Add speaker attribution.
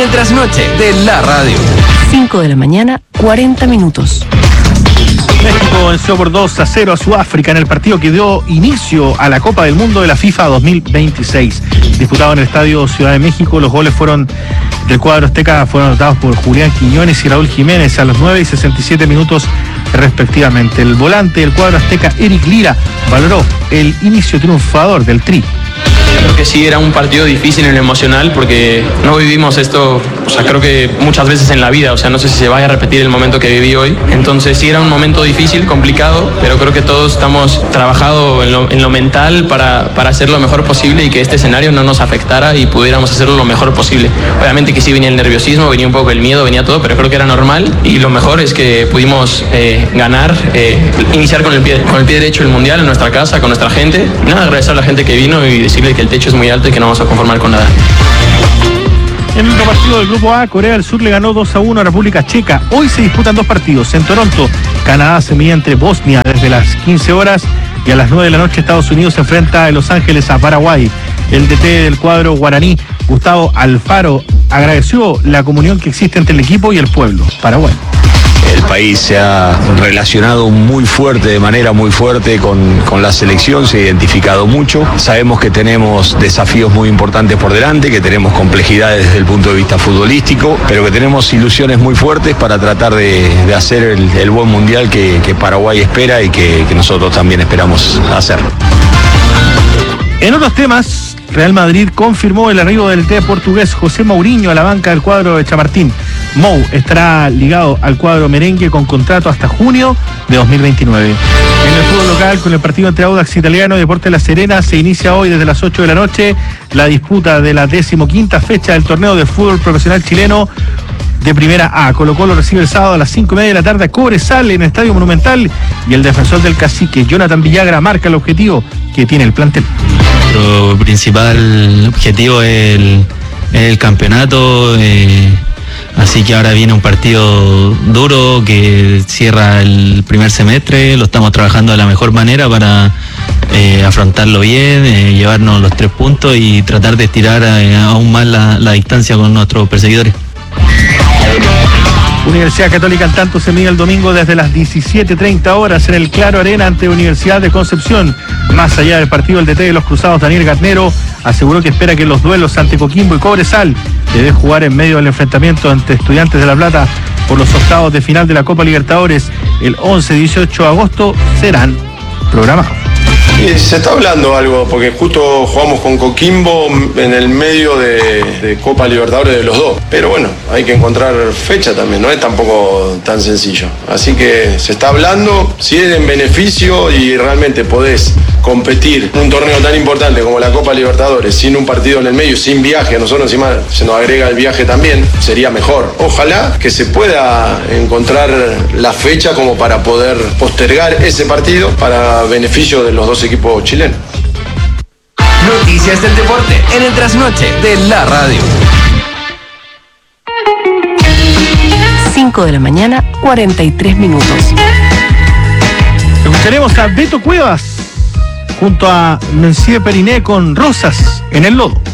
Speaker 1: el trasnoche de la radio.
Speaker 2: 5 de la mañana, 40 minutos.
Speaker 3: México venció por 2-0 a Sudáfrica en el partido que dio inicio a la Copa del Mundo de la FIFA 2026. Disputado en el Estadio Ciudad de México, los goles del cuadro azteca fueron anotados por Julián Quiñones y Raúl Jiménez a los 9 y 67 minutos respectivamente. El volante del cuadro azteca, Eric Lira, valoró el inicio triunfador del Tri.
Speaker 4: Creo que sí, era un partido difícil en lo emocional porque no vivimos esto, creo que muchas veces en la vida, no sé si se vaya a repetir el momento que viví hoy. Entonces sí era un momento difícil, complicado, pero creo que todos estamos trabajando en lo mental para hacer lo mejor posible y que este escenario no nos afectara y pudiéramos hacerlo lo mejor posible. Obviamente que sí venía el nerviosismo, venía un poco el miedo, venía todo, pero creo que era normal y lo mejor es que pudimos ganar, iniciar con el pie derecho el Mundial en nuestra casa, con nuestra gente. Nada, agradecer a la gente que vino y decirle que el techo es muy alto y que no vamos a conformar con nada.
Speaker 3: En el otro partido del Grupo A, Corea del Sur le ganó 2-1 a República Checa. Hoy se disputan dos partidos. En Toronto, Canadá se mide entre Bosnia desde las 15 horas y a las 9 de la noche Estados Unidos se enfrenta en Los Ángeles a Paraguay. El DT del cuadro guaraní, Gustavo Alfaro, agradeció la comunión que existe entre el equipo y el pueblo paraguayo.
Speaker 5: El país se ha relacionado de manera muy fuerte con la selección, se ha identificado mucho. Sabemos que tenemos desafíos muy importantes por delante, que tenemos complejidades desde el punto de vista futbolístico, pero que tenemos ilusiones muy fuertes para tratar de hacer el buen mundial que Paraguay espera y que nosotros también esperamos hacer.
Speaker 3: En otros temas, Real Madrid confirmó el arribo del DT portugués José Mourinho a la banca del cuadro de Chamartín. Mou estará ligado al cuadro merengue con contrato hasta junio de 2029. En el fútbol local, con el partido entre Audax Italiano y Deportes La Serena, se inicia hoy desde las 8 de la noche la disputa de la 15ª fecha del torneo de fútbol profesional chileno de Primera A. Colo-Colo recibe el sábado a las 5:30 de la tarde a Cobresal en el Estadio Monumental y el defensor del Cacique, Jonathan Villagra, marca el objetivo que tiene el plantel.
Speaker 6: Nuestro principal objetivo es el campeonato, así que ahora viene un partido duro que cierra el primer semestre. Lo estamos trabajando de la mejor manera para afrontarlo bien, llevarnos los 3 puntos y tratar de estirar aún más la distancia con nuestros perseguidores.
Speaker 3: Universidad Católica al tanto se mide el domingo desde las 17:30 horas en el Claro Arena ante Universidad de Concepción. Más allá del partido, el DT de los Cruzados, Daniel Garnero, aseguró que espera que los duelos ante Coquimbo y Cobresal debe jugar en medio del enfrentamiento ante Estudiantes de La Plata por los octavos de final de la Copa Libertadores el 11 y 18 de agosto serán programados.
Speaker 7: Se está hablando algo, porque justo jugamos con Coquimbo en el medio de Copa Libertadores de los dos. Pero bueno, hay que encontrar fecha también, no es tampoco tan sencillo. Así que se está hablando, si es en beneficio y realmente podés competir en un torneo tan importante como la Copa Libertadores sin un partido en el medio, sin viaje, a nosotros encima se nos agrega el viaje también, sería mejor. Ojalá que se pueda encontrar la fecha como para poder postergar ese partido para beneficio de los dos equipos chilenos.
Speaker 1: Noticias del deporte en el trasnoche de la radio.
Speaker 2: 5 de la mañana, 43 minutos.
Speaker 3: Escucharemos a Beto Cuevas junto a Mencía Periné con Rosas en el Lodo.